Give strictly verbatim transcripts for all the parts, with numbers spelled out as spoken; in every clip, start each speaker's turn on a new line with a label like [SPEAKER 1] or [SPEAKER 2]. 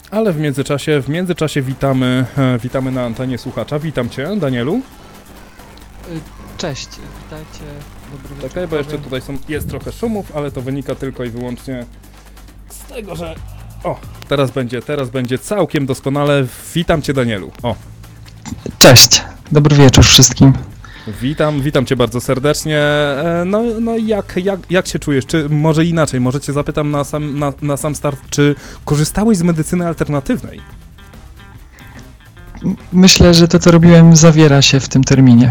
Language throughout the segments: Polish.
[SPEAKER 1] Ale w międzyczasie, w międzyczasie witamy, e, witamy na antenie słuchacza. Witam Cię, Danielu.
[SPEAKER 2] Cześć, witajcie. Dobry wieczór.
[SPEAKER 1] Czekaj, bo jeszcze tutaj są, jest trochę szumów, ale to wynika tylko i wyłącznie z tego, że... O, teraz będzie, teraz będzie całkiem doskonale. Witam Cię, Danielu. O.
[SPEAKER 2] Cześć, dobry wieczór wszystkim.
[SPEAKER 1] Witam, witam Cię bardzo serdecznie. No, no jak, jak, jak się czujesz? Czy może inaczej, może Cię zapytam na sam, na, na sam start, czy korzystałeś z medycyny alternatywnej?
[SPEAKER 2] Myślę, że to, co robiłem, zawiera się w tym terminie.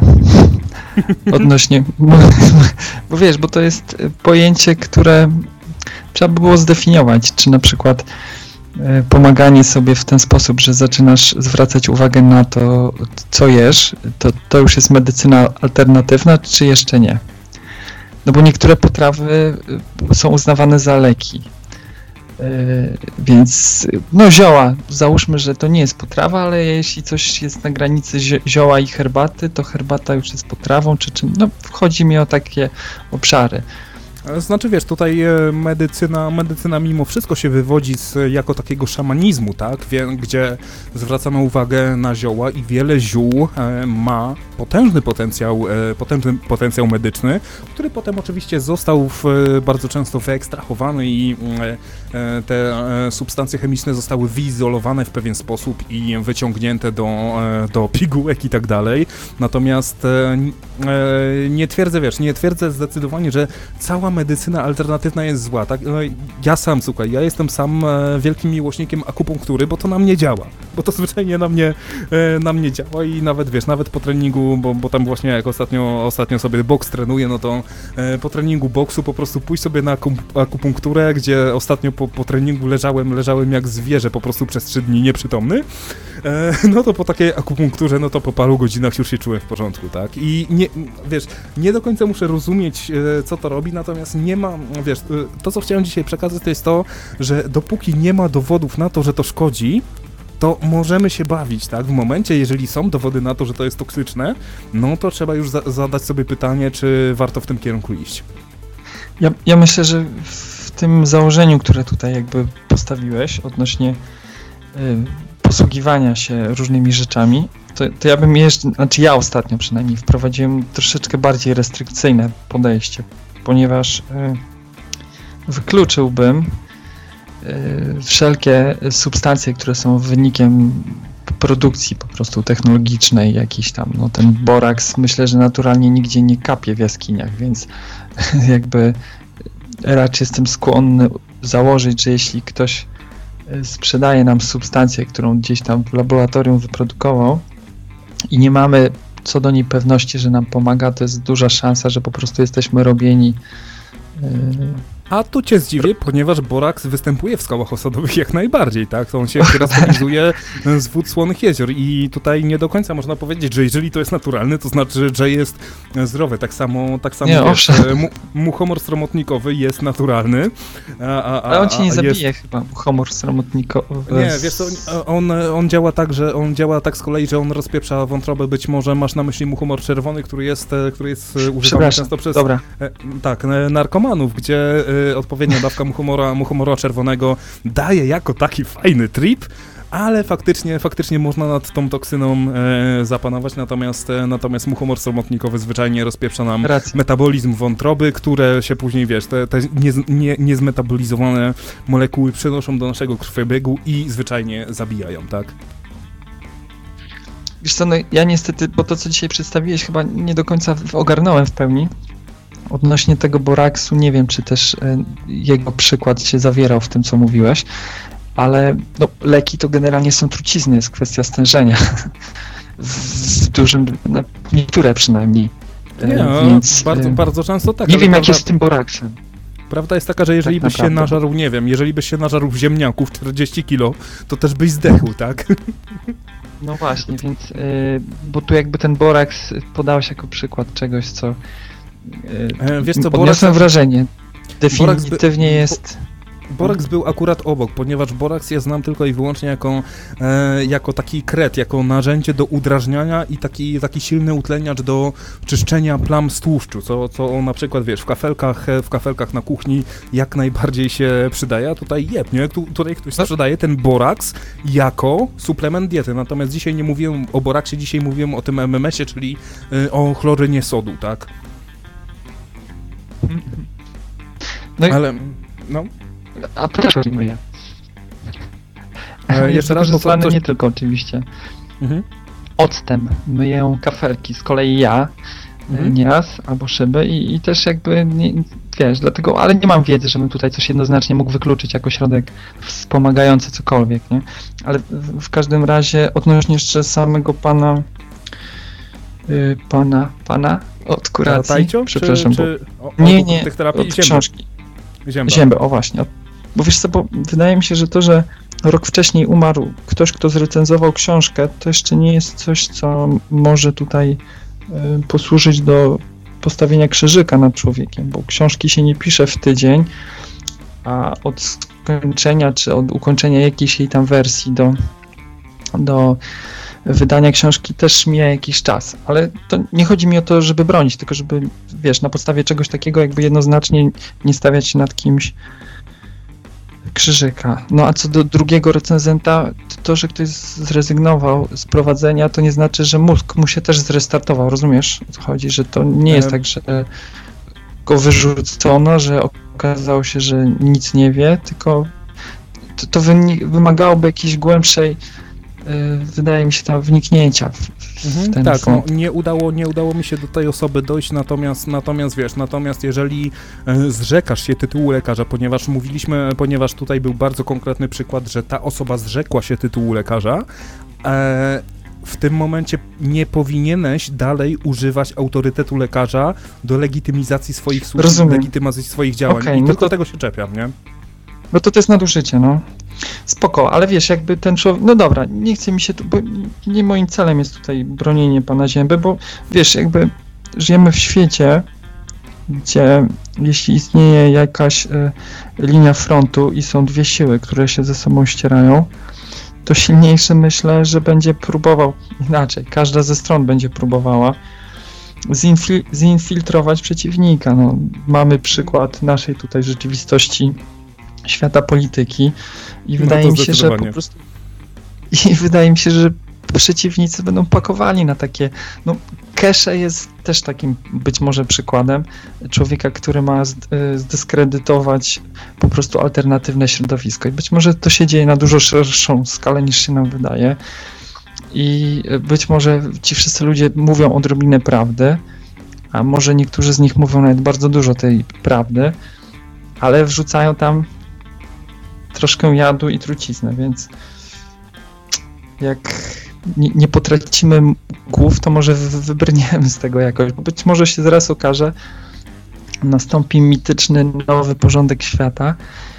[SPEAKER 2] Odnośnie, bo, bo wiesz, bo to jest pojęcie, które trzeba by było zdefiniować, czy na przykład pomaganie sobie w ten sposób, że zaczynasz zwracać uwagę na to, co jesz, to, to już jest medycyna alternatywna, czy jeszcze nie? No bo niektóre potrawy są uznawane za leki. Yy, więc no zioła, załóżmy, że to nie jest potrawa, ale jeśli coś jest na granicy zi- zioła i herbaty, to herbata już jest potrawą, czy czym, no wchodzi mi o takie obszary.
[SPEAKER 1] Znaczy wiesz, tutaj medycyna, medycyna mimo wszystko się wywodzi z jako takiego szamanizmu, tak? Wie, gdzie zwracano uwagę na zioła i wiele ziół e, ma potężny potencjał, e, potężny potencjał medyczny, który potem oczywiście został w, bardzo często wyekstrahowany i e, te e, substancje chemiczne zostały wyizolowane w pewien sposób i wyciągnięte do, e, do pigułek i tak dalej. Natomiast e, e, nie twierdzę, wiesz, nie twierdzę zdecydowanie, że cała medycyna alternatywna jest zła, tak? No, ja sam, słuchaj, ja jestem sam e, wielkim miłośnikiem akupunktury, bo to na mnie działa, bo to zwyczajnie na mnie, e, na mnie działa i nawet, wiesz, nawet po treningu, bo, bo tam właśnie jak ostatnio, ostatnio sobie boks trenuję, no to e, po treningu boksu po prostu pójść sobie na akupunkturę, gdzie ostatnio po, po treningu leżałem, leżałem jak zwierzę po prostu przez trzy dni nieprzytomny, e, no to po takiej akupunkturze, no to po paru godzinach już się czułem w porządku, tak? I nie, wiesz, nie do końca muszę rozumieć, e, co to robi, natomiast nie ma, wiesz, to co chciałem dzisiaj przekazać, to jest to, że dopóki nie ma dowodów na to, że to szkodzi, to możemy się bawić, tak? W momencie, jeżeli są dowody na to, że to jest toksyczne, no to trzeba już za- zadać sobie pytanie, czy warto w tym kierunku iść.
[SPEAKER 2] Ja, ja myślę, że w tym założeniu, które tutaj jakby postawiłeś odnośnie y, posługiwania się różnymi rzeczami, to, to ja bym jeszcze, znaczy ja ostatnio przynajmniej wprowadziłem troszeczkę bardziej restrykcyjne podejście, ponieważ y, wykluczyłbym y, wszelkie substancje, które są wynikiem produkcji po prostu technologicznej jakiś tam, no ten boraks myślę, że naturalnie nigdzie nie kapie w jaskiniach, więc jakby raczej jestem skłonny założyć, że jeśli ktoś sprzedaje nam substancję, którą gdzieś tam w laboratorium wyprodukował i nie mamy co do niej pewności, że nam pomaga, to jest duża szansa, że po prostu jesteśmy robieni. Yy...
[SPEAKER 1] A tu cię zdziwię, ponieważ boraks występuje w skałach osadowych jak najbardziej, tak? To on się krystalizuje z wód słonych jezior i tutaj nie do końca można powiedzieć, że jeżeli to jest naturalne, to znaczy, że jest zdrowe. Tak samo, tak samo
[SPEAKER 2] nie,
[SPEAKER 1] wiesz, mu, muchomor sromotnikowy jest naturalny. A, a, a,
[SPEAKER 2] Ale on ci nie zabije
[SPEAKER 1] jest...
[SPEAKER 2] chyba, muchomor sromotnikowy.
[SPEAKER 1] Nie, wiesz co, on, on działa tak, że on działa tak z kolei, że on rozpieprza wątrobę. Być może masz na myśli muchomor czerwony, który jest, który jest używany często przez
[SPEAKER 2] dobra.
[SPEAKER 1] tak, narkomanów, gdzie odpowiednia dawka muchomora, muchomora czerwonego daje jako taki fajny trip, ale faktycznie, faktycznie można nad tą toksyną e, zapanować, natomiast, e, natomiast muchomor sromotnikowy zwyczajnie rozpieprza nam
[SPEAKER 2] Racja.
[SPEAKER 1] metabolizm wątroby, które się później, wiesz, te, te nie, nie, niezmetabolizowane molekuły przenoszą do naszego krwiobiegu i zwyczajnie zabijają, tak?
[SPEAKER 2] Wiesz co, no ja niestety, bo to co dzisiaj przedstawiłeś chyba nie do końca ogarnąłem w pełni. Odnośnie tego boraksu, nie wiem, czy też e, jego przykład się zawierał w tym, co mówiłeś, ale no, leki to generalnie są trucizny, jest kwestia stężenia. w, w dużym, no, niektóre przynajmniej. E,
[SPEAKER 1] Nie, no,
[SPEAKER 2] więc,
[SPEAKER 1] bardzo,
[SPEAKER 2] e,
[SPEAKER 1] bardzo często tak.
[SPEAKER 2] Nie wiem,
[SPEAKER 1] prawda,
[SPEAKER 2] jak jest z tym boraksem.
[SPEAKER 1] Prawda jest taka, że jeżeli
[SPEAKER 2] tak
[SPEAKER 1] byś się nażarł, nie wiem, jeżeli byś się nażarł ziemniaków czterdzieści kilo, to też byś zdechł, tak?
[SPEAKER 2] No właśnie, więc, e, bo tu jakby ten boraks podałeś jako przykład czegoś, co... E,
[SPEAKER 1] Wiesz co,
[SPEAKER 2] odniosłem
[SPEAKER 1] boraks...
[SPEAKER 2] wrażenie. Definitywnie
[SPEAKER 1] Boraks by...
[SPEAKER 2] jest...
[SPEAKER 1] Boraks był akurat obok, ponieważ boraks ja znam tylko i wyłącznie jako, e, jako taki kret, jako narzędzie do udrażniania i taki, taki silny utleniacz do czyszczenia plam z tłuszczu, co, co na przykład, wiesz, w kafelkach, w kafelkach na kuchni jak najbardziej się przydaje, a tutaj jeb, nie? Tu, tutaj ktoś sprzedaje ten boraks jako suplement diety, natomiast dzisiaj nie mówiłem o boraksie, dzisiaj mówiłem o tym M M S-ie, czyli y, o chlorynie sodu, tak?
[SPEAKER 2] No i...
[SPEAKER 1] Ale, no...
[SPEAKER 2] A to też myję.
[SPEAKER 1] E, jeszcze raz, bo co, coś...
[SPEAKER 2] nie tylko oczywiście.
[SPEAKER 1] Mhm.
[SPEAKER 2] Octem myję kafelki, z kolei ja mhm. nieraz, albo szyby i, i też jakby, nie, wiesz, dlatego, ale nie mam wiedzy, żebym tutaj coś jednoznacznie mógł wykluczyć jako środek wspomagający cokolwiek, nie? Ale w, w każdym razie odnośnie jeszcze samego pana yy, pana, pana od kuracji,
[SPEAKER 1] Tajcio?
[SPEAKER 2] przepraszam,
[SPEAKER 1] czy,
[SPEAKER 2] bo...
[SPEAKER 1] czy o,
[SPEAKER 2] nie, nie,
[SPEAKER 1] tych terapii?
[SPEAKER 2] od książki.
[SPEAKER 1] Zięba.
[SPEAKER 2] Ziębę, o właśnie. Bo wiesz co, bo wydaje mi się, że to, że rok wcześniej umarł ktoś, kto zrecenzował książkę, to jeszcze nie jest coś, co może tutaj y, posłużyć do postawienia krzyżyka nad człowiekiem, bo książki się nie pisze w tydzień, a od skończenia czy od ukończenia jakiejś jej tam wersji do, do wydania książki też mija jakiś czas, ale to nie chodzi mi o to, żeby bronić, tylko żeby, wiesz, na podstawie czegoś takiego jakby jednoznacznie nie stawiać się nad kimś krzyżyka. No a co do drugiego recenzenta, to, że ktoś zrezygnował z prowadzenia, to nie znaczy, że mózg mu się też zrestartował, rozumiesz, o co chodzi, że to nie jest tak, że go wyrzucono, że okazało się, że nic nie wie, tylko to, to wymagałoby jakiejś głębszej, wydaje mi się, tam wniknięcia w, w
[SPEAKER 1] mhm,
[SPEAKER 2] ten
[SPEAKER 1] tak, no,
[SPEAKER 2] fond.
[SPEAKER 1] nie udało, nie udało mi się do tej osoby dojść, natomiast, natomiast wiesz, natomiast jeżeli e, zrzekasz się tytułu lekarza, ponieważ mówiliśmy, ponieważ tutaj był bardzo konkretny przykład, że ta osoba zrzekła się tytułu lekarza, e, w tym momencie nie powinieneś dalej używać autorytetu lekarza do legitymizacji swoich słów,
[SPEAKER 2] Rozumiem.
[SPEAKER 1] legitymacji swoich działań.
[SPEAKER 2] Okay,
[SPEAKER 1] I
[SPEAKER 2] no
[SPEAKER 1] tylko
[SPEAKER 2] to...
[SPEAKER 1] tego się czepiam, nie?
[SPEAKER 2] Bo to, to jest nadużycie, no. Spoko, ale wiesz, jakby ten człowiek, no dobra, nie chce mi się tu, bo nie moim celem jest tutaj bronienie pana Zięby, bo wiesz, jakby żyjemy w świecie, gdzie jeśli istnieje jakaś y, linia frontu i są dwie siły, które się ze sobą ścierają, to silniejszy myślę, że będzie próbował inaczej, każda ze stron będzie próbowała zinfil- zinfiltrować przeciwnika. No, mamy przykład naszej tutaj rzeczywistości świata polityki i
[SPEAKER 1] No
[SPEAKER 2] wydaje mi się, że po prostu i wydaje mi się, że przeciwnicy będą pakowali na takie, no Kesze jest też takim być może przykładem człowieka, który ma zdyskredytować po prostu alternatywne środowisko i być może to się dzieje na dużo szerszą skalę niż się nam wydaje i być może ci wszyscy ludzie mówią odrobinę prawdy, a może niektórzy z nich mówią nawet bardzo dużo tej prawdy, ale wrzucają tam troszkę jadu i truciznę, więc jak nie, nie potracimy głów, to może wybrniemy z tego jakoś, bo być może się zaraz okaże, nastąpi mityczny nowy porządek świata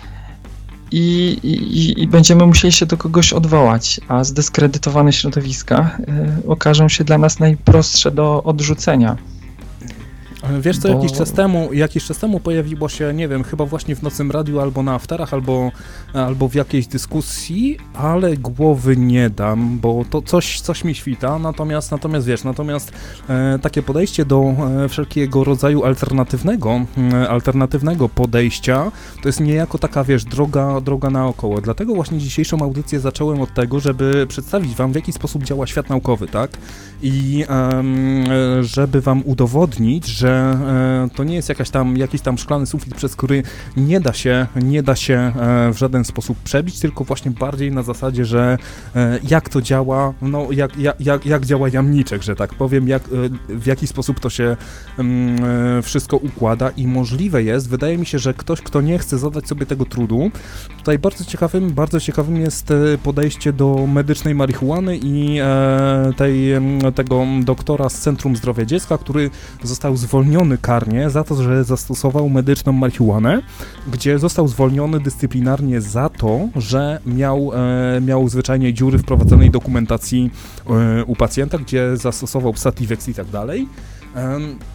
[SPEAKER 2] i, i, i będziemy musieli się do kogoś odwołać, a zdyskredytowane środowiska y, okażą się dla nas najprostsze do odrzucenia.
[SPEAKER 1] Wiesz co,
[SPEAKER 2] Bo...
[SPEAKER 1] jakiś czas temu, jakiś czas temu pojawiło się, nie wiem, chyba właśnie w Nocnym Radiu albo na afterach, albo, albo w jakiejś dyskusji, ale głowy nie dam, bo to coś, coś mi świta, natomiast, natomiast wiesz, natomiast e, takie podejście do e, wszelkiego rodzaju alternatywnego, e, alternatywnego podejścia, to jest niejako taka, wiesz, droga, droga naokoło. Dlatego właśnie dzisiejszą audycję zacząłem od tego, żeby przedstawić wam, w jaki sposób działa świat naukowy, tak? I e, żeby wam udowodnić, że e, to nie jest jakaś tam, jakiś tam szklany sufit, przez który nie da się, nie da się e, w żaden sposób przebić, tylko właśnie bardziej na zasadzie, że e, jak to działa, no jak, jak, jak, jak działa jamniczek, że tak powiem, jak, e, w jaki sposób to się e, wszystko układa i możliwe jest, wydaje mi się, że ktoś, kto nie chce zadać sobie tego trudu, tutaj bardzo ciekawym, bardzo ciekawym jest podejście do medycznej marihuany i e, tej, tego doktora z Centrum Zdrowia Dziecka, który został zwolniony karnie za to, że zastosował medyczną marihuanę, gdzie został zwolniony dyscyplinarnie za to, że miał, e, miał zwyczajnie dziury w prowadzonej dokumentacji e, u pacjenta, gdzie zastosował Sativex i tak dalej. E,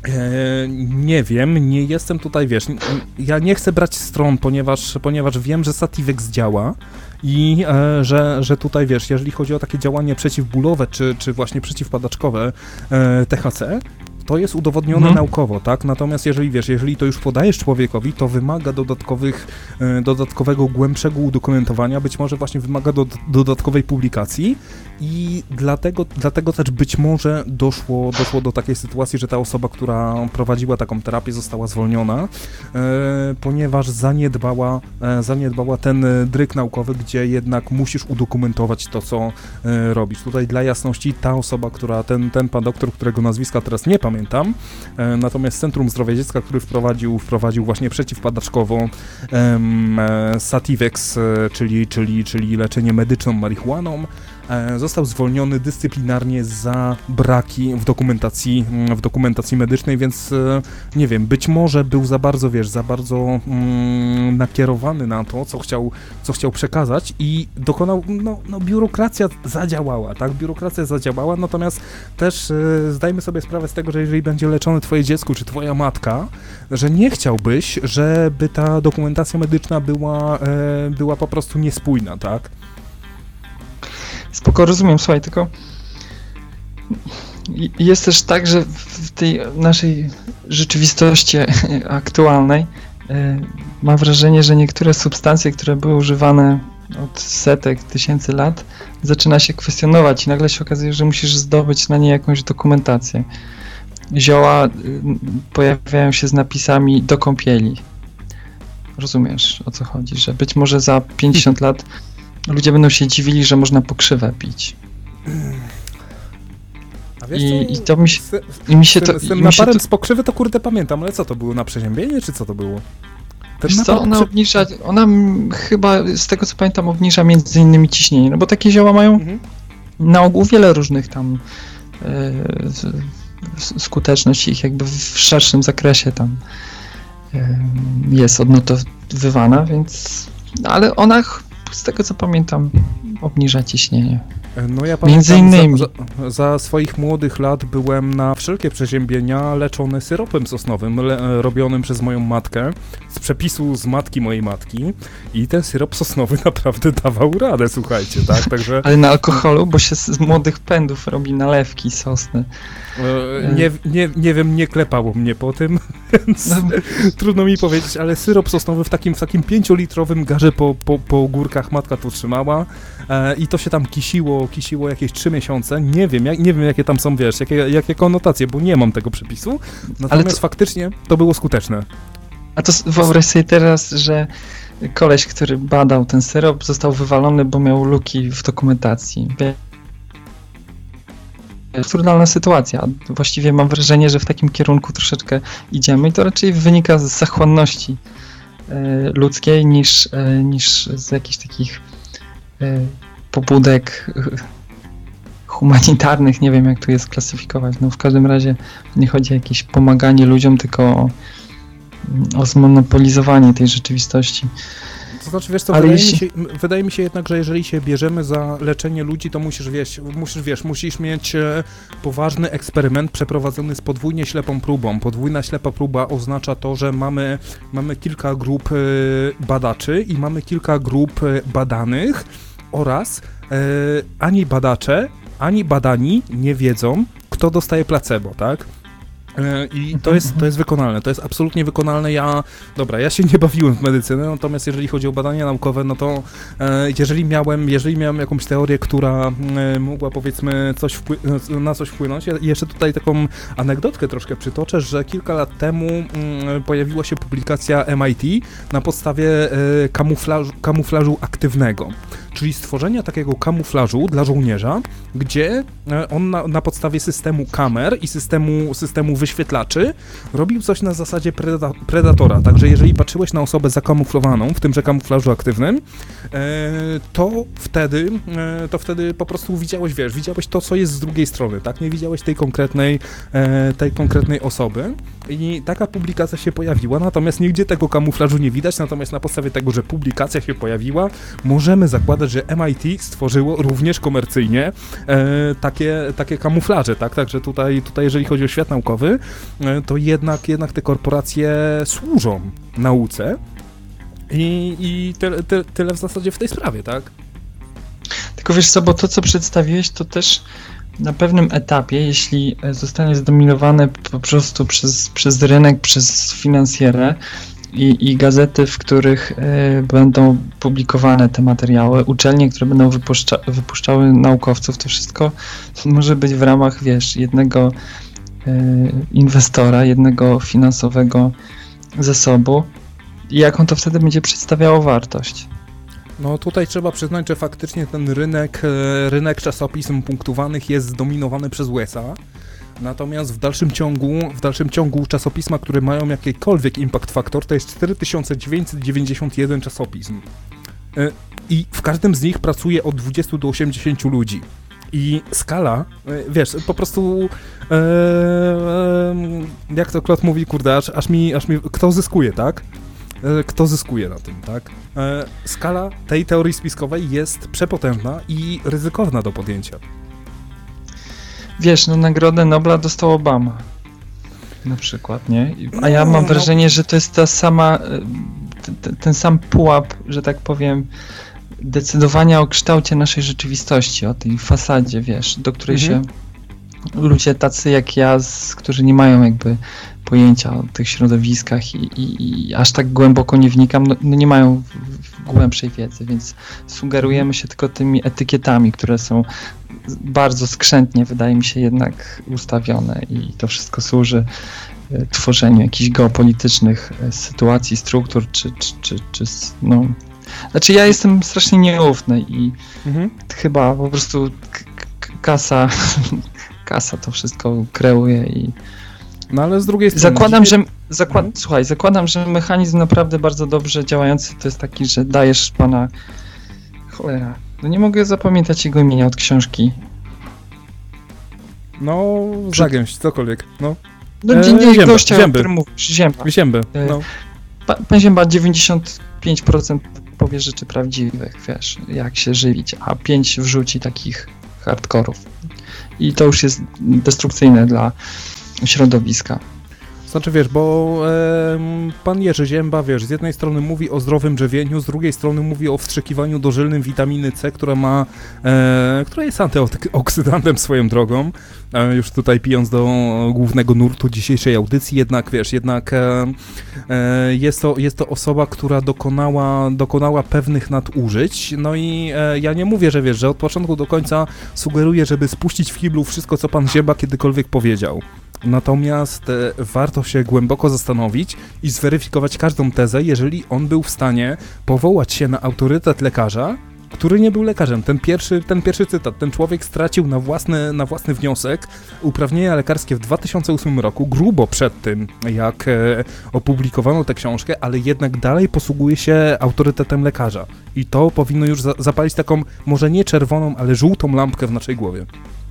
[SPEAKER 1] E, nie wiem, nie jestem tutaj, wiesz, ja nie chcę brać stron, ponieważ, ponieważ wiem, że Sativex działa i e, że, że tutaj, wiesz, jeżeli chodzi o takie działanie przeciwbólowe, czy, czy właśnie przeciwpadaczkowe e, T H C, to jest udowodnione mhm. naukowo, tak? Natomiast jeżeli, wiesz, jeżeli to już podajesz człowiekowi, to wymaga dodatkowych, e, dodatkowego, głębszego udokumentowania, być może właśnie wymaga do, dodatkowej publikacji i dlatego, dlatego też być może doszło, doszło do takiej sytuacji, że ta osoba, która prowadziła taką terapię, została zwolniona, e, ponieważ zaniedbała, e, zaniedbała ten dryk naukowy, gdzie jednak musisz udokumentować to, co e, robisz. Tutaj dla jasności ta osoba, która, ten, ten pan doktor, którego nazwiska teraz nie pamiętam, Pamiętam. E, natomiast Centrum Zdrowia Dziecka, który wprowadził, wprowadził właśnie przeciwpadaczkowo em, e, Sativex, e, czyli, czyli, czyli leczenie medyczną marihuaną, e, został zwolniony dyscyplinarnie za braki w dokumentacji, w dokumentacji medycznej, więc e, nie wiem, być może był za bardzo, wiesz, za bardzo mm, nakierowany na to, co chciał, co chciał przekazać i dokonał, no, no biurokracja zadziałała, tak, biurokracja zadziałała, natomiast też e, zdajmy sobie sprawę z tego, że jeżeli będzie leczone twoje dziecko, czy twoja matka, że nie chciałbyś, żeby ta dokumentacja medyczna była, e, była po prostu niespójna, tak?
[SPEAKER 2] Spoko, rozumiem, słuchaj, tylko jest też tak, że w tej naszej rzeczywistości aktualnej e, mam wrażenie, że niektóre substancje, które były używane od setek, tysięcy lat, zaczyna się kwestionować i nagle się okazuje, że musisz zdobyć na nie jakąś dokumentację. Zioła y, pojawiają się z napisami do kąpieli. Rozumiesz, o co chodzi, że być może za pięćdziesiąt lat ludzie będą się dziwili, że można pokrzywę pić.
[SPEAKER 1] A wiesz,
[SPEAKER 2] I,
[SPEAKER 1] co,
[SPEAKER 2] I to mi się,
[SPEAKER 1] z,
[SPEAKER 2] i mi się
[SPEAKER 1] z,
[SPEAKER 2] to...
[SPEAKER 1] z tym
[SPEAKER 2] i mi się
[SPEAKER 1] naparem
[SPEAKER 2] to,
[SPEAKER 1] z pokrzywy to kurde pamiętam, ale co to było, na przeziębienie, czy co to było? Ten
[SPEAKER 2] wiesz co, ona
[SPEAKER 1] przy...
[SPEAKER 2] obniża, ona m, chyba, z tego co pamiętam, obniża między innymi ciśnienie, no bo takie zioła mają mhm. na ogół wiele różnych tam e, z, skuteczność ich jakby w szerszym zakresie tam jest odnotowywana, więc ale ona z tego co pamiętam obniża ciśnienie.
[SPEAKER 1] No ja
[SPEAKER 2] Między innymi.
[SPEAKER 1] Za, za, za swoich młodych lat byłem na wszelkie przeziębienia leczony syropem sosnowym, le, robionym przez moją matkę, z przepisu z matki mojej matki i ten syrop sosnowy naprawdę dawał radę, słuchajcie, tak, także...
[SPEAKER 2] Ale na alkoholu, bo się z młodych pędów robi nalewki sosny.
[SPEAKER 1] E, nie, nie, nie wiem, nie klepało mnie po tym, więc no. Trudno mi powiedzieć, ale syrop sosnowy w takim, w takim pięciolitrowym garze po, po, po ogórkach matka to trzymała e, i to się tam kisiło, kisiło jakieś trzy miesiące, nie wiem, jak, nie wiem jakie tam są, wiesz, jakie, jakie konotacje, bo nie mam tego przepisu, natomiast to... faktycznie to było skuteczne.
[SPEAKER 2] A to wyobraź sobie teraz, że koleś, który badał ten syrop, został wywalony, bo miał luki w dokumentacji. Absurdalna sytuacja. Właściwie mam wrażenie, że w takim kierunku troszeczkę idziemy i to raczej wynika z zachłanności e, ludzkiej niż, e, niż z jakichś takich e, pobudek e, humanitarnych. Nie wiem, jak tu je sklasyfikować. No w każdym razie nie chodzi o jakieś pomaganie ludziom, tylko o, o zmonopolizowanie tej rzeczywistości.
[SPEAKER 1] To znaczy, wiesz co, wydaje, jeśli... mi się, wydaje mi się jednak, że jeżeli się bierzemy za leczenie ludzi, to musisz, wiesz, musisz, wiesz, musisz mieć e, poważny eksperyment przeprowadzony z podwójnie ślepą próbą. Podwójna ślepa próba oznacza to, że mamy, mamy kilka grup e, badaczy i mamy kilka grup e, badanych oraz e, ani badacze, ani badani nie wiedzą, kto dostaje placebo, tak? I to jest, to jest wykonalne, to jest absolutnie wykonalne. Ja, dobra, ja się nie bawiłem w medycynę, natomiast jeżeli chodzi o badania naukowe, no to e, jeżeli miałem, jeżeli miałem jakąś teorię, która e, mogła powiedzmy coś wpły- na coś wpłynąć, ja jeszcze tutaj taką anegdotkę troszkę przytoczę, że kilka lat temu m, pojawiła się publikacja M I T na podstawie e, kamuflażu, kamuflażu aktywnego, czyli stworzenia takiego kamuflażu dla żołnierza, gdzie e, on na, na podstawie systemu kamer i systemu, systemu wyświetlaczy robił coś na zasadzie preda- predatora, także jeżeli patrzyłeś na osobę zakamuflowaną w tymże kamuflażu aktywnym, e, to wtedy e, to wtedy po prostu widziałeś, wiesz, widziałeś to, co jest z drugiej strony, tak? Nie widziałeś tej konkretnej e, tej konkretnej osoby i taka publikacja się pojawiła, natomiast nigdzie tego kamuflażu nie widać, natomiast na podstawie tego, że publikacja się pojawiła, możemy zakładać, zakładać, że M I T stworzyło również komercyjnie e, takie, takie kamuflaże, tak? Także tutaj, tutaj jeżeli chodzi o świat naukowy, e, to jednak, jednak te korporacje służą nauce i, i tyle, tyle, tyle w zasadzie w tej sprawie, tak?
[SPEAKER 2] Tylko wiesz co, bo to, co przedstawiłeś, to też na pewnym etapie, jeśli zostanie zdominowane po prostu przez, przez rynek, przez finansjerę i, i gazety, w których y, będą publikowane te materiały, uczelnie, które będą wypuszcza, wypuszczały naukowców, to wszystko może być w ramach, wiesz, jednego y, inwestora, jednego finansowego zasobu i jaką to wtedy będzie przedstawiało wartość.
[SPEAKER 1] No tutaj trzeba przyznać, że faktycznie ten rynek, rynek czasopism punktowanych jest zdominowany przez U S A, natomiast w dalszym ciągu, w dalszym ciągu czasopisma, które mają jakikolwiek impact factor, to jest cztery tysiące dziewięćset dziewięćdziesiąt jeden czasopism i w każdym z nich pracuje od dwudziestu do osiemdziesięciu ludzi. I skala, wiesz, po prostu, e, e, jak to Klot mówi, kurde, aż, aż, mi, aż mi, kto zyskuje, tak? Kto zyskuje na tym, tak? E, skala tej teorii spiskowej jest przepotężna i ryzykowna do podjęcia.
[SPEAKER 2] Wiesz, no Nagrodę Nobla dostał Obama na przykład, nie? A ja mam wrażenie, że to jest ta sama, ten, ten sam pułap, że tak powiem, decydowania o kształcie naszej rzeczywistości, o tej fasadzie, wiesz, do której mhm. się ludzie tacy jak ja, z, którzy nie mają jakby pojęcia o tych środowiskach i, i, i aż tak głęboko nie wnikam, no, no nie mają w, w głębszej wiedzy, więc sugerujemy się tylko tymi etykietami, które są bardzo skrzętnie, wydaje mi się, jednak ustawione i to wszystko służy y, tworzeniu jakichś geopolitycznych y, sytuacji, struktur, czy, czy, czy, czy no... Znaczy ja jestem strasznie nieufny i mhm. chyba po prostu k- k- kasa kasa to wszystko kreuje i
[SPEAKER 1] no ale z drugiej strony...
[SPEAKER 2] Zakładam, że... Zakład, mhm. Słuchaj, zakładam, że mechanizm naprawdę bardzo dobrze działający to jest taki, że dajesz pana... Cholera, no nie mogę zapamiętać jego imienia od książki.
[SPEAKER 1] No, zagęść, cokolwiek, no.
[SPEAKER 2] No nie, nie Zięba, gościa, Zięby. O którym mówisz, Zięba.
[SPEAKER 1] Zięby, no.
[SPEAKER 2] Pa, pan Zięba dziewięćdziesiąt pięć procent powie rzeczy prawdziwych, wiesz, jak się żywić, a pięć wrzuci takich hardkorów. I to już jest destrukcyjne dla środowiska.
[SPEAKER 1] Znaczy wiesz, bo e, pan Jerzy Zięba, wiesz, z jednej strony mówi o zdrowym żywieniu, z drugiej strony mówi o wstrzykiwaniu dożylnym witaminy C, która ma, e, która jest antyoksydantem swoją drogą, e, już tutaj pijąc do głównego nurtu dzisiejszej audycji, jednak wiesz, jednak e, e, jest, to, jest to osoba, która dokonała, dokonała pewnych nadużyć, no i e, ja nie mówię, że wiesz, że od początku do końca sugeruję, żeby spuścić w kiblu wszystko, co pan Zięba kiedykolwiek powiedział. Natomiast e, warto się głęboko zastanowić i zweryfikować każdą tezę, jeżeli on był w stanie powołać się na autorytet lekarza, który nie był lekarzem. Ten pierwszy, ten pierwszy cytat, ten człowiek stracił na własny, na własny wniosek uprawnienia lekarskie w dwa tysiące ósmym roku, grubo przed tym, jak e, opublikowano tę książkę, ale jednak dalej posługuje się autorytetem lekarza. I to powinno już za- zapalić taką, może nie czerwoną, ale żółtą lampkę w naszej głowie.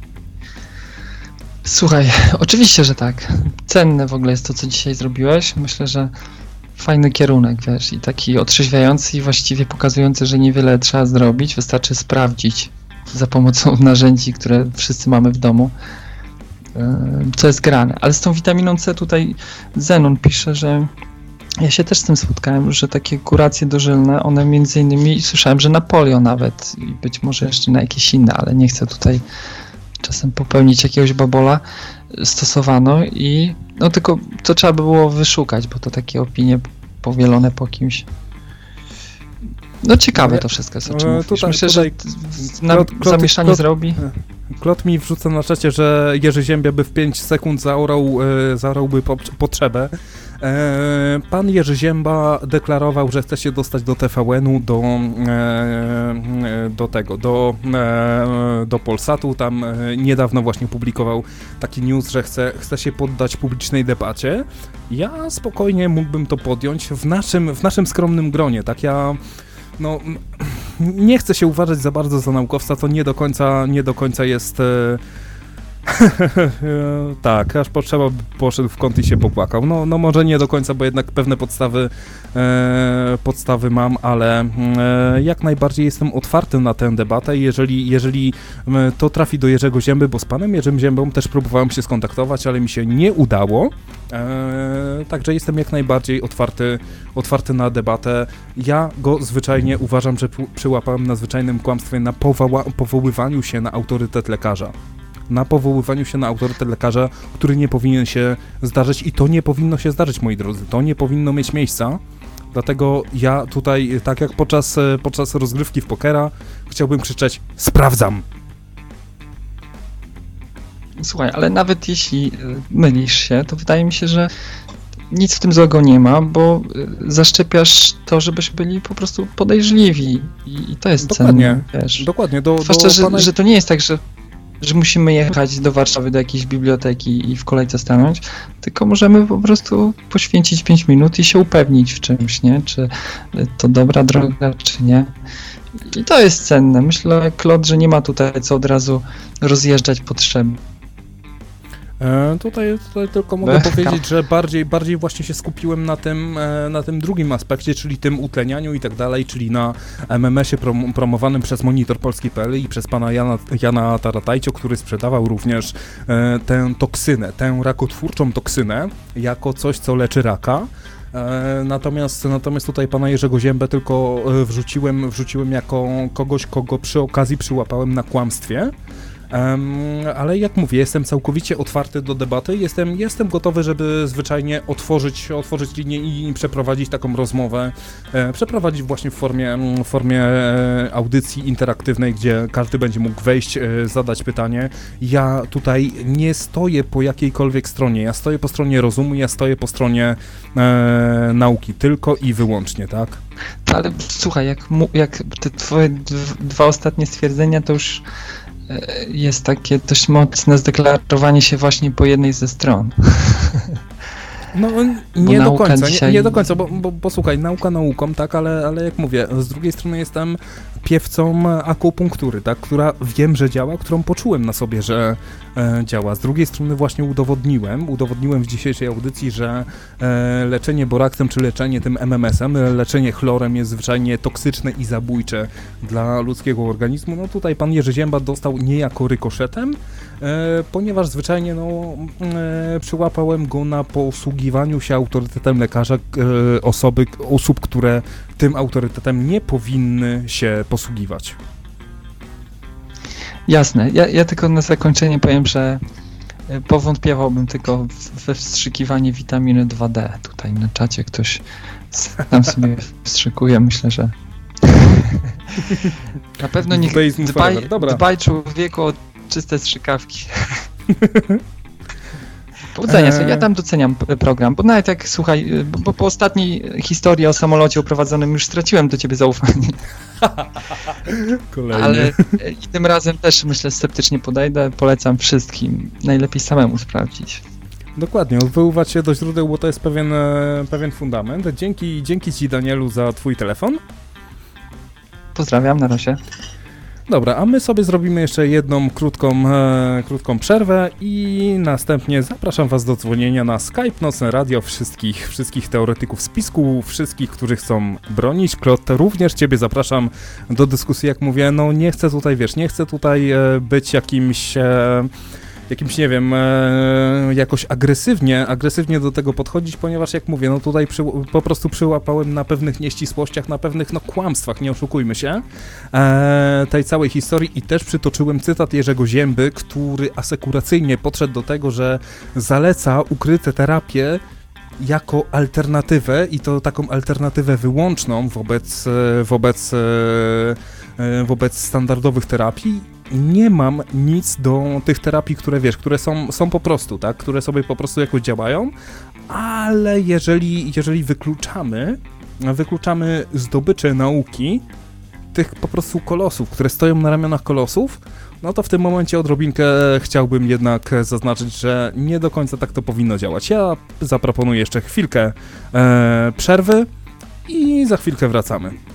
[SPEAKER 2] Słuchaj, oczywiście, że tak. Cenne w ogóle jest to, co dzisiaj zrobiłeś. Myślę, że fajny kierunek, wiesz, i taki otrzeźwiający i właściwie pokazujący, że niewiele trzeba zrobić, wystarczy sprawdzić za pomocą narzędzi, które wszyscy mamy w domu, co jest grane. Ale z tą witaminą C tutaj Zenon pisze, że ja się też z tym spotkałem, że takie kuracje dożylne, one między innymi, słyszałem, że na polio nawet i być może jeszcze na jakieś inne, ale nie chcę tutaj czasem popełnić jakiegoś babola, stosowano i no tylko to trzeba by było wyszukać, bo to takie opinie powielone po kimś. No ciekawe to wszystko jest, o czym mówisz. Tutaj, Myślę, tutaj, że na, klot, klot, zamieszanie klot, zrobi.
[SPEAKER 1] Klot mi wrzuca na czacie, że Jerzy Ziębia by w pięć sekund zaorał, e, zaorałby po, potrzebę. E, pan Jerzy Zięba deklarował, że chce się dostać do T V N-u, do, e, do tego, do, e, do Polsatu. Tam e, niedawno właśnie publikował taki news, że chce, chce się poddać publicznej debacie. Ja spokojnie mógłbym to podjąć w naszym, w naszym skromnym gronie. Tak ja... No, nie chcę się uważać za bardzo za naukowca, to nie do końca, nie do końca jest, e, Tak, aż potrzeba poszedł w kąt i się popłakał. No, no może nie do końca, bo jednak pewne podstawy, e, podstawy mam, ale e, jak najbardziej jestem otwarty na tę debatę. Jeżeli, jeżeli to trafi do Jerzego Zięby, bo z panem Jerzym Ziębą też próbowałem się skontaktować, ale mi się nie udało. E, także jestem jak najbardziej otwarty, otwarty na debatę. Ja go zwyczajnie uważam, że przyłapałem na zwyczajnym kłamstwie, na powoła- powoływaniu się na autorytet lekarza. Na powoływaniu się na autorytet lekarza, który nie powinien się zdarzyć i to nie powinno się zdarzyć, moi drodzy. To nie powinno mieć miejsca. Dlatego ja tutaj, tak jak podczas, podczas rozgrywki w pokera, chciałbym krzyczeć: sprawdzam!
[SPEAKER 2] Słuchaj, ale nawet jeśli mylisz się, to wydaje mi się, że nic w tym złego nie ma, bo zaszczepiasz to, żebyśmy byli po prostu podejrzliwi i, i to jest
[SPEAKER 1] Dokładnie,
[SPEAKER 2] cenne, wiesz.
[SPEAKER 1] Dokładnie. Do,
[SPEAKER 2] Zwłaszcza,
[SPEAKER 1] do
[SPEAKER 2] że,
[SPEAKER 1] pana...
[SPEAKER 2] że to nie jest tak, że, że musimy jechać do Warszawy, do jakiejś biblioteki i w kolejce stanąć, tylko możemy po prostu poświęcić pięć minut i się upewnić w czymś, nie? Czy to dobra droga, czy nie. I to jest cenne. Myślę, Claude, że nie ma tutaj co od razu rozjeżdżać potrzeby.
[SPEAKER 1] E, tutaj, tutaj tylko mogę Beka. powiedzieć, że bardziej, bardziej właśnie się skupiłem na tym, e, na tym drugim aspekcie, czyli tym utlenianiu i tak dalej, czyli na M M S-ie prom- promowanym przez Monitor Polski kropka p l i przez pana Jana, Jana Taratajcio, który sprzedawał również e, tę toksynę, tę rakotwórczą toksynę jako coś, co leczy raka. E, natomiast, natomiast tutaj pana Jerzego Ziębę tylko e, wrzuciłem, wrzuciłem jako kogoś, kogo przy okazji przyłapałem na kłamstwie. Um, ale jak mówię, jestem całkowicie otwarty do debaty, jestem, jestem gotowy, żeby zwyczajnie otworzyć, otworzyć linię i przeprowadzić taką rozmowę, e, przeprowadzić właśnie w formie, w formie e, audycji interaktywnej, gdzie każdy będzie mógł wejść, e, zadać pytanie. Ja tutaj nie stoję po jakiejkolwiek stronie, ja stoję po stronie rozumu, ja stoję po stronie e, nauki, tylko i wyłącznie, tak?
[SPEAKER 2] Ale słuchaj, jak, mu, jak te twoje dwa ostatnie stwierdzenia, to już jest takie dość mocne zdeklarowanie się właśnie po jednej ze stron.
[SPEAKER 1] No nie do końca, dzisiaj... nie, nie do końca, bo, bo, bo słuchaj, nauka nauką, tak, ale, ale jak mówię, z drugiej strony jestem piewcą akupunktury, tak, która wiem, że działa, którą poczułem na sobie, że e, działa. Z drugiej strony właśnie udowodniłem, udowodniłem w dzisiejszej audycji, że e, leczenie boraksem czy leczenie tym M M S-em, leczenie chlorem jest zwyczajnie toksyczne i zabójcze dla ludzkiego organizmu. No tutaj pan Jerzy Zięba dostał niejako rykoszetem, e, ponieważ zwyczajnie no, e, przyłapałem go na posługiwaniu się autorytetem lekarza e, osoby, osób, które tym autorytetem nie powinny się posługiwać.
[SPEAKER 2] Jasne. Ja, ja tylko na zakończenie powiem, że powątpiewałbym tylko we wstrzykiwanie witaminy dwa D. Tutaj na czacie ktoś tam sobie wstrzykuje. Myślę, że na pewno niech dbaj, dbaj człowieku o czyste strzykawki. Powodzenia sobie, ja tam doceniam program, bo nawet jak, słuchaj, bo po ostatniej historii o samolocie uprowadzonym już straciłem do ciebie zaufanie.
[SPEAKER 1] Kolejny.
[SPEAKER 2] Ale i tym razem też, myślę, sceptycznie podejdę, polecam wszystkim, najlepiej samemu sprawdzić.
[SPEAKER 1] Dokładnie, odwoływać się do źródeł, bo to jest pewien, pewien fundament. Dzięki, dzięki ci, Danielu, za twój telefon.
[SPEAKER 2] Pozdrawiam, na razie.
[SPEAKER 1] Dobra, a my sobie zrobimy jeszcze jedną krótką, e, krótką przerwę i następnie zapraszam was do dzwonienia na Skype Nocne Radio wszystkich, wszystkich teoretyków spisku, wszystkich, którzy chcą bronić Claude. Również ciebie zapraszam do dyskusji, jak mówię, no nie chcę tutaj, wiesz, nie chcę tutaj e, być jakimś... E, jakimś, nie wiem, e, jakoś agresywnie, agresywnie do tego podchodzić, ponieważ jak mówię, no tutaj przy, po prostu przyłapałem na pewnych nieścisłościach, na pewnych, no kłamstwach, nie oszukujmy się, e, tej całej historii i też przytoczyłem cytat Jerzego Zięby, który asekuracyjnie podszedł do tego, że zaleca ukryte terapie jako alternatywę i to taką alternatywę wyłączną wobec, wobec, wobec standardowych terapii. Nie mam nic do tych terapii, które wiesz, które są, są po prostu, tak, które sobie po prostu jakoś działają, ale jeżeli, jeżeli wykluczamy, wykluczamy zdobycze nauki tych po prostu kolosów, które stoją na ramionach kolosów, no to w tym momencie odrobinkę chciałbym jednak zaznaczyć, że nie do końca tak to powinno działać. Ja zaproponuję jeszcze chwilkę e, przerwy i za chwilkę wracamy.